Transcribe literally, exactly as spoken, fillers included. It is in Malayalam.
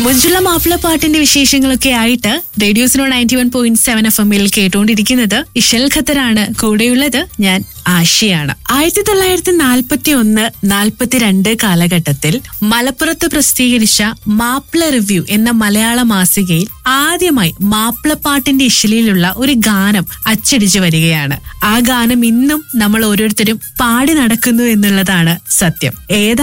മഞ്ജുള മാപ്പിളപ്പാട്ടിന്റെ വിശേഷങ്ങളൊക്കെ ആയിട്ട് റേഡിയോസിനോ ninety one point seven F എമ്മിൽ കേട്ടുകൊണ്ടിരിക്കുന്നത് ഇഷൽ ഖത്തറാണ്. കൂടെയുള്ളത് ഞാൻ ആശയാണ്. ആയിരത്തി തൊള്ളായിരത്തി നാൽപ്പത്തി ഒന്ന് നാൽപ്പത്തിരണ്ട് കാലഘട്ടത്തിൽ മലപ്പുറത്ത് പ്രസിദ്ധീകരിച്ച മാപ്പിള റിവ്യൂ എന്ന മലയാള മാസികയിൽ ആദ്യമായി മാപ്പിളപ്പാട്ടിന്റെ ഇശലിലുള്ള ഒരു ഗാനം അച്ചടിച്ചു വരികയാണ്. ആ ഗാനം ഇന്നും നമ്മൾ ഓരോരുത്തരും പാടി നടക്കുന്നു എന്നുള്ളതാണ് സത്യം. ഏതാ